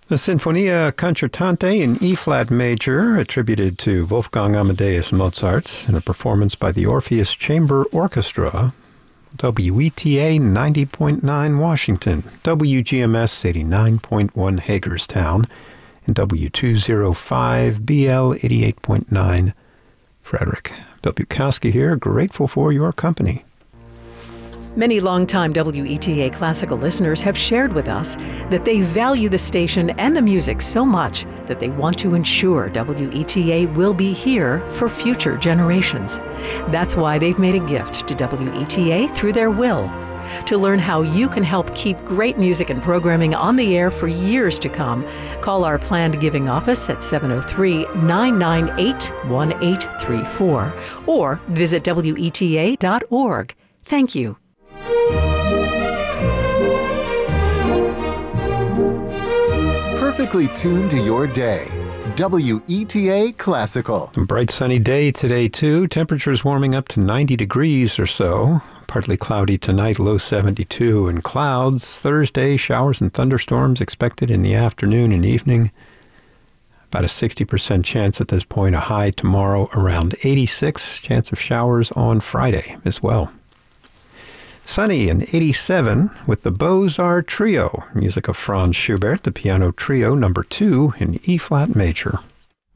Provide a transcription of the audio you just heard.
The Sinfonia Concertante in E-flat major, attributed to Wolfgang Amadeus Mozart, in a performance by the Orpheus Chamber Orchestra, WETA 90.9 Washington, WGMS 89.1 Hagerstown, and W205BL 88.9 Frederick. Bill Bukowski here, grateful for your company. Many longtime WETA classical listeners have shared with us that they value the station and the music so much that they want to ensure WETA will be here for future generations. That's why they've made a gift to WETA through their will. To learn how you can help keep great music and programming on the air for years to come, call our planned giving office at 703-998-1834 or visit WETA.org. Thank you. Perfectly tuned to your day. WETA Classical. A bright sunny day today, too. Temperatures warming up to 90 degrees or so. Partly cloudy tonight, low 72, and clouds. Thursday, showers and thunderstorms expected in the afternoon and evening. About a 60% chance at this point. A high tomorrow around 86. Chance of showers on Friday as well. Sunny and 87 with the Beaux-Arts Trio, music of Franz Schubert, the piano trio number 2 in E-flat major.